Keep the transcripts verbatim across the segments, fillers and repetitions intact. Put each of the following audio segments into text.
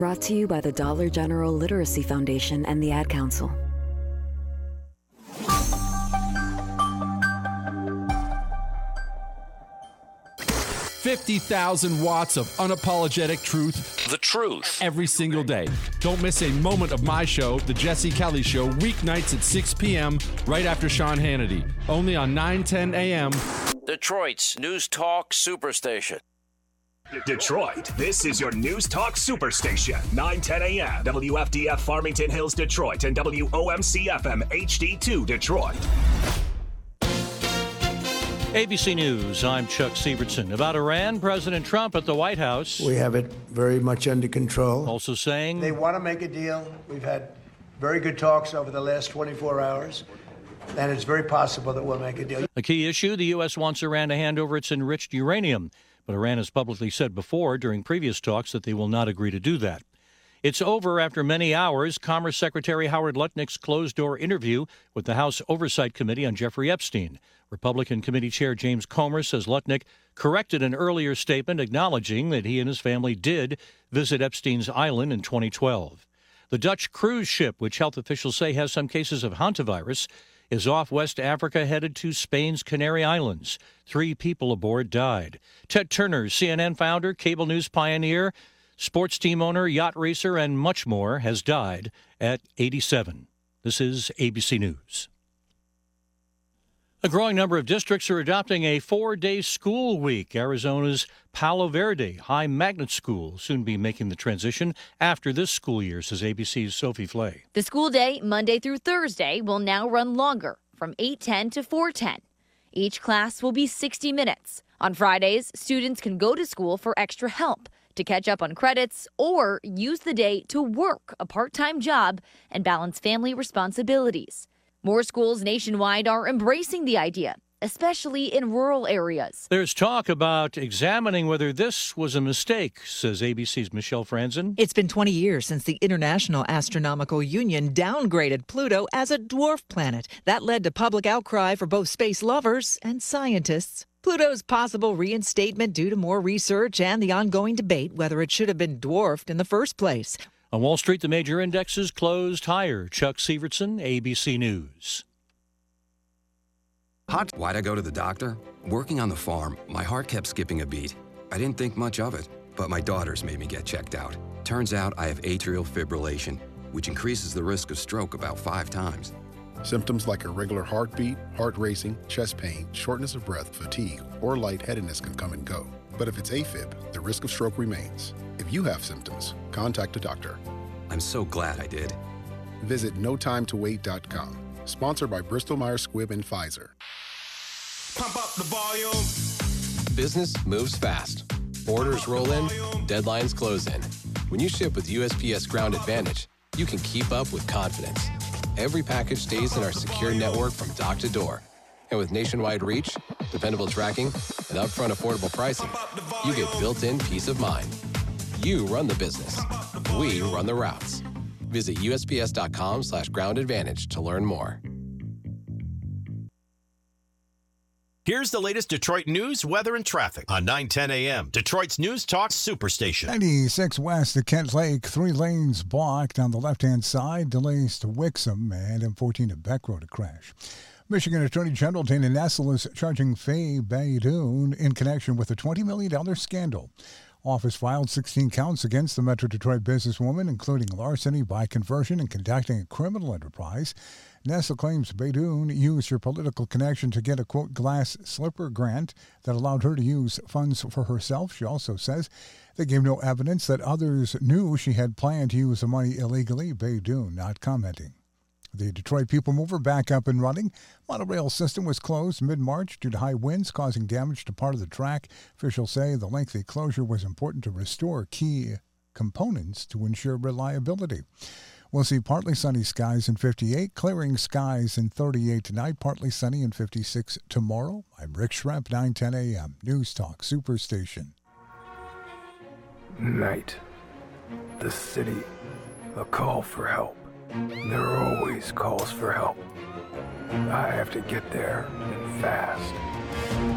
Brought to you by the Dollar General Literacy Foundation and the Ad Council. fifty thousand watts of unapologetic truth. The truth. Every single day. Don't miss a moment of my show, The Jesse Kelly Show, weeknights at six p.m. right after Sean Hannity. Only on nine ten a.m. Detroit's News Talk Superstation. Detroit, this is your News Talk Superstation. nine ten a.m. W F D F Farmington Hills, Detroit, and W O M C F M H D two, Detroit. A B C News, I'm Chuck Sievertson. About Iran, President Trump at the White House. We have it very much under control. Also saying they want to make a deal. We've had very good talks over the last twenty-four hours, and it's very possible that we'll make a deal. A key issue, the U S wants Iran to hand over its enriched uranium, but Iran has publicly said before during previous talks that they will not agree to do that. It's over after many hours. Commerce Secretary Howard Lutnick's closed-door interview with the House Oversight Committee on Jeffrey Epstein. Republican Committee Chair James Comer says Lutnick corrected an earlier statement acknowledging that he and his family did visit Epstein's island in twenty twelve. The Dutch cruise ship, which health officials say has some cases of hantavirus, is off West Africa headed to Spain's Canary Islands. Three people aboard died. Ted Turner, C N N founder, cable news pioneer, sports team owner, yacht racer, and much more, has died at eighty-seven. This is A B C News. A growing number of districts are adopting a four-day school week. Arizona's Palo Verde High Magnet School will soon be making the transition after this school year, says A B C's Sophie Flay. The school day, Monday through Thursday, will now run longer, from eight ten to four ten. Each class will be sixty minutes. On Fridays, students can go to school for extra help, to catch up on credits, or use the day to work a part-time job and balance family responsibilities. More schools nationwide are embracing the idea, especially in rural areas. There's talk about examining whether this was a mistake, says A B C's Michelle Franzen. It's been twenty years since the International Astronomical Union downgraded Pluto as a dwarf planet. That led to public outcry for both space lovers and scientists. Pluto's possible reinstatement due to more research and the ongoing debate whether it should have been dwarfed in the first place. On Wall Street, the major indexes closed higher. Chuck Sievertson, A B C News. Hot. Why'd I go to the doctor? Working on the farm, my heart kept skipping a beat. I didn't think much of it, but my daughters made me get checked out. Turns out I have atrial fibrillation, which increases the risk of stroke about five times. Symptoms like irregular heartbeat, heart racing, chest pain, shortness of breath, fatigue, or lightheadedness can come and go. But if it's AFib, the risk of stroke remains. If you have symptoms, contact a doctor. I'm so glad I did. Visit no time to wait dot com. Sponsored by Bristol Myers Squibb and Pfizer. Pump up the volume. Business moves fast. Orders roll in, deadlines close in. When you ship with U S P S Ground Advantage, you can keep up with confidence. Every package stays in our secure network from dock to door. And with nationwide reach, dependable tracking, and upfront affordable pricing, you get built-in peace of mind. You run the business. We run the routes. Visit U S P S dot com slash ground advantage to learn more. Here's the latest Detroit news, weather, and traffic on nine ten a.m. Detroit's News Talk Superstation. ninety-six west to Kent Lake, three lanes blocked on the left-hand side, delays to Wixom, and M fourteen to Beck Road, a crash. Michigan Attorney General Dana Nessel is charging Faye Baydoun in connection with a twenty million dollars scandal. Office filed sixteen counts against the Metro Detroit businesswoman, including larceny by conversion and conducting a criminal enterprise. Nessel claims Baydoun used her political connection to get a, quote, glass slipper grant that allowed her to use funds for herself. She also says they gave no evidence that others knew she had planned to use the money illegally. Baydoun not commenting. The Detroit People Mover back up and running. Monorail system was closed mid-March due to high winds causing damage to part of the track. Officials say the lengthy closure was important to restore key components to ensure reliability. We'll see partly sunny skies in fifty-eight, clearing skies in thirty-eight tonight, partly sunny in fifty-six tomorrow. I'm Rick Schremp, nine ten a.m. News Talk Superstation. Night. The city. A call for help. There are always calls for help. I have to get there and fast.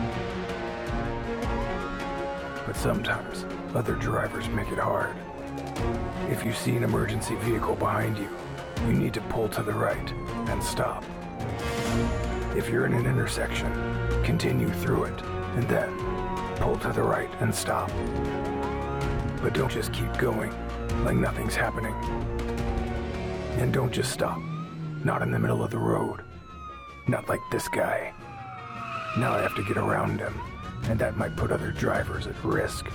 But sometimes other drivers make it hard. If you see an emergency vehicle behind you, you need to pull to the right and stop. If you're in an intersection, continue through it and then pull to the right and stop. But don't just keep going like nothing's happening. And don't just stop, not in the middle of the road. Not like this guy. Now I have to get around him, and that might put other drivers at risk.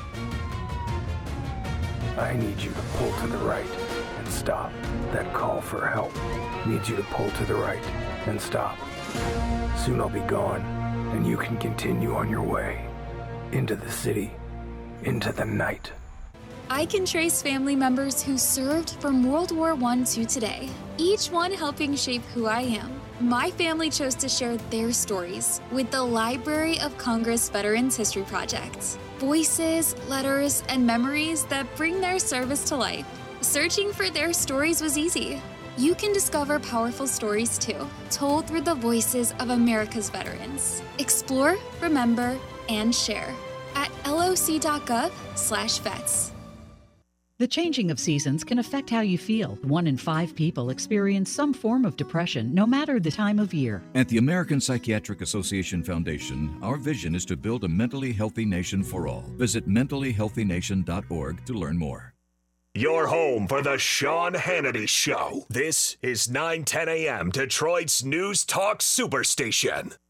I need you to pull to the right and stop. That call for help needs you to pull to the right and stop. Soon I'll be gone, and you can continue on your way. Into the city, into the night. I can trace family members who served from World War One to today, each one helping shape who I am. My family chose to share their stories with the Library of Congress Veterans History Project. Voices, letters, and memories that bring their service to life. Searching for their stories was easy. You can discover powerful stories too, told through the voices of America's veterans. Explore, remember, and share at loc.gov slash vets. The changing of seasons can affect how you feel. One in five people experience some form of depression, no matter the time of year. At the American Psychiatric Association Foundation, our vision is to build a mentally healthy nation for all. Visit mentally healthy nation dot org to learn more. Your home for the Sean Hannity Show. This is nine ten a.m. Detroit's News Talk Superstation.